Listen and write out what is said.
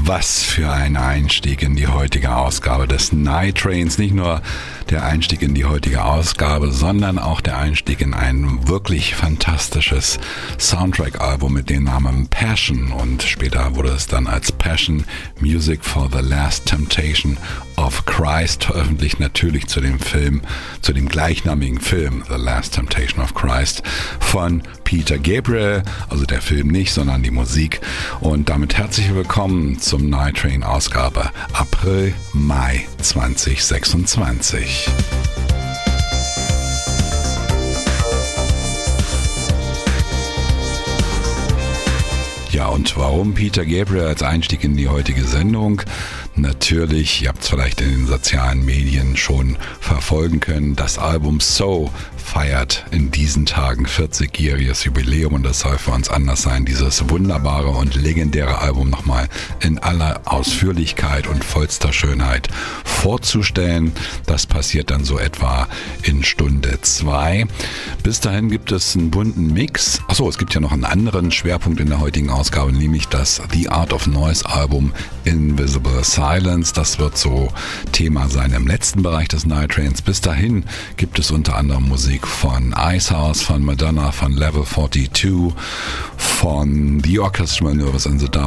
Was für ein Einstieg in die heutige Ausgabe des Night Trains. Nicht nur der Einstieg in die heutige Ausgabe, sondern auch der Einstieg in ein wirklich fantastisches Soundtrack-Album mit dem Namen Passion. Und später wurde es dann als Passion Music for the Last Temptation of Christ veröffentlicht. Natürlich zu dem gleichnamigen Film The Last Temptation of Christ von Peter Gabriel. Also der Film nicht, sondern die Musik. Und damit herzlich willkommen zum Night Train Ausgabe April-Mai 2026. Ja, und warum Peter Gabriel als Einstieg in die heutige Sendung? Natürlich, ihr habt es vielleicht in den sozialen Medien schon verfolgen können, das Album So feiert in diesen Tagen 40-jähriges Jubiläum und das soll für uns anders sein, dieses wunderbare und legendäre Album nochmal in aller Ausführlichkeit und vollster Schönheit vorzustellen. Das passiert dann so etwa in Stunde 2. Bis dahin gibt es einen bunten Mix. Achso, es gibt ja noch einen anderen Schwerpunkt in der heutigen Ausgabe, nämlich das The Art of Noise Album Invisible Silence. Das wird so Thema sein im letzten Bereich des Night Trains. Bis dahin gibt es unter anderem Musik von Icehouse, von Madonna, von Level 42, von The Orchestral Nervous and the Dark,